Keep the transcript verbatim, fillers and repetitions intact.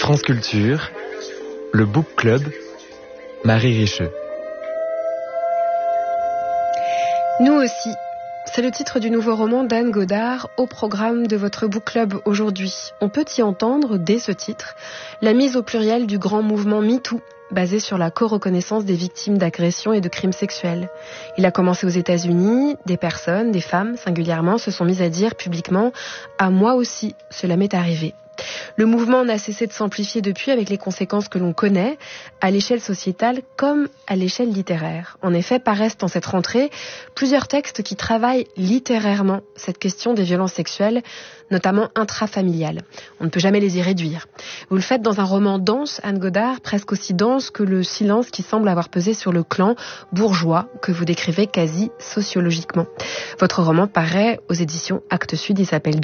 France Culture, le Book Club, Marie Richeux. Nous aussi. C'est le titre du nouveau roman d'Anne Godard au programme de votre Book Club aujourd'hui. On peut y entendre, dès ce titre, la mise au pluriel du grand mouvement MeToo, basé sur la co-reconnaissance des victimes d'agressions et de crimes sexuels. Il a commencé aux États-Unis, des personnes, des femmes singulièrement, se sont mises à dire publiquement « À moi aussi, cela m'est arrivé ». Le mouvement n'a cessé de s'amplifier depuis avec les conséquences que l'on connaît, à l'échelle sociétale comme à l'échelle littéraire. En effet, paraissent en cette rentrée plusieurs textes qui travaillent littérairement cette question des violences sexuelles, notamment intrafamiliales. On ne peut jamais les y réduire. Vous le faites dans un roman dense, Anne Godard, presque aussi dense que le silence qui semble avoir pesé sur le clan bourgeois que vous décrivez quasi sociologiquement. Votre roman paraît aux éditions Actes Sud, il s'appelle